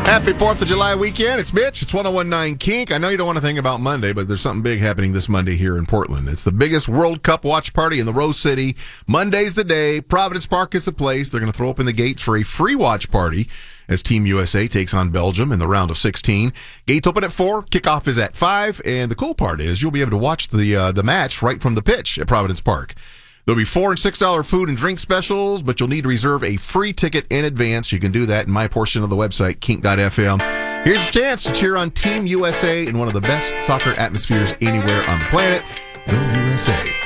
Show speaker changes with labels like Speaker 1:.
Speaker 1: Happy 4th of July weekend. It's Mitch. It's 1019 Kink. I know you don't want to think about Monday, but there's something big happening this Monday here in Portland. It's the biggest World Cup watch party in the Rose City. Monday's the day. Providence Park is the place. They're going to throw open the gates for a free watch party as Team USA takes on Belgium in the round of 16. Gates open at 4. Kickoff is at 5. And the cool part is you'll be able to watch the match right from the pitch at Providence Park. There'll be $4 and $6 food and drink specials, but you'll need to reserve a free ticket in advance. You can do that in my portion of the website, kink.fm. Here's your chance to cheer on Team USA in one of the best soccer atmospheres anywhere on the planet. Go USA.